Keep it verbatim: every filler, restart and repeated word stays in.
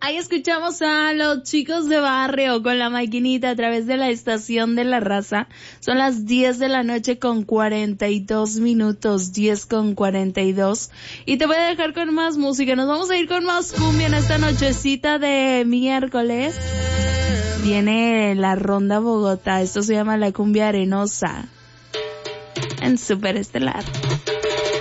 Ahí escuchamos a los chicos de barrio con la maquinita a través de la estación de la raza. Son las diez de la noche con cuarenta y dos minutos, diez con cuarenta y dos. Y te voy a dejar con más música. Nos vamos a ir con más cumbia en esta nochecita de miércoles. Viene la Ronda Bogotá. Esto se llama la cumbia arenosa en Superestelar.